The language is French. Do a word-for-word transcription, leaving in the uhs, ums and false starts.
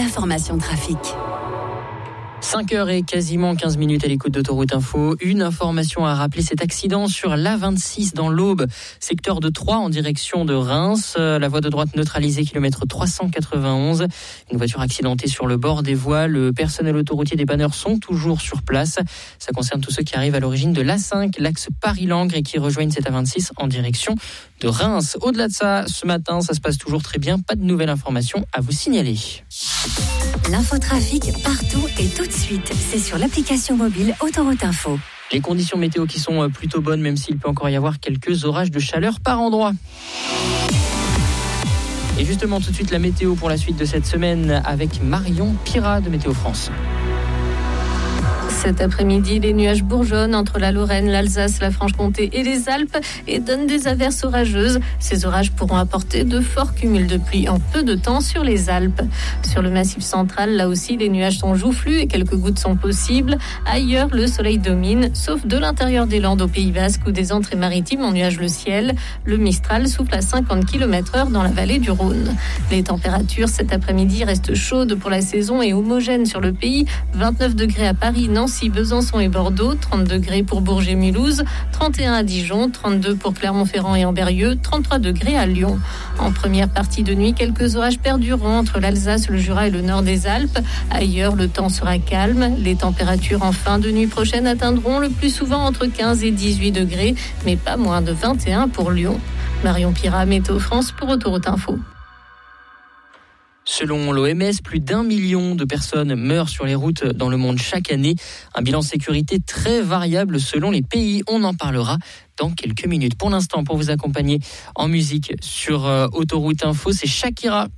l'information trafic. cinq heures et quasiment quinze minutes à l'écoute d'Autoroute Info. Une information à rappeler, cet accident sur l'A vingt-six dans l'Aube, secteur de Troyes en direction de Reims. La voie de droite neutralisée, kilomètre trois cent quatre-vingt-onze. Une voiture accidentée sur le bord des voies. Le personnel autoroutier des banneurs sont toujours sur place. Ça concerne tous ceux qui arrivent à l'origine de l'A cinq, l'axe Paris-Langres, et qui rejoignent cette A vingt-six en direction de Reims. Au-delà de ça, ce matin, ça se passe toujours très bien. Pas de nouvelles informations à vous signaler. L'infotrafic partout et tout de suite. C'est sur l'application mobile Autoroute Info. Les conditions météo qui sont plutôt bonnes, même s'il peut encore y avoir quelques orages de chaleur par endroit. Et justement, tout de suite, la météo pour la suite de cette semaine avec Marion Pirat de Météo France. Cet après-midi, les nuages bourgeonnent entre la Lorraine, l'Alsace, la Franche-Comté et les Alpes et donnent des averses orageuses. Ces orages pourront apporter de forts cumuls de pluie en peu de temps sur les Alpes. Sur le Massif central, là aussi, les nuages sont joufflus et quelques gouttes sont possibles. Ailleurs, le soleil domine, sauf de l'intérieur des Landes au Pays Basque où des entrées maritimes ennuagent le ciel. Le Mistral souffle à cinquante kilomètres heure dans la vallée du Rhône. Les températures cet après-midi restent chaudes pour la saison et homogènes sur le pays. vingt-neuf degrés à Paris, Nancy, Besançon et Bordeaux, trente degrés pour Bourges et Mulhouse, trente et un à Dijon, trente-deux pour Clermont-Ferrand et Ambérieu, trente-trois degrés à Lyon. En première partie de nuit, quelques orages perdureront entre l'Alsace, le Jura et le nord des Alpes. Ailleurs, le temps sera calme. Les températures en fin de nuit prochaine atteindront le plus souvent entre quinze et dix-huit degrés, mais pas moins de vingt et un pour Lyon. Marion Pirat, Météo France pour Autoroute Info. Selon l'O M S, plus d'un million de personnes meurent sur les routes dans le monde chaque année. Un bilan sécurité très variable selon les pays. On en parlera dans quelques minutes. Pour l'instant, pour vous accompagner en musique sur euh, Autoroute Info, c'est Shakira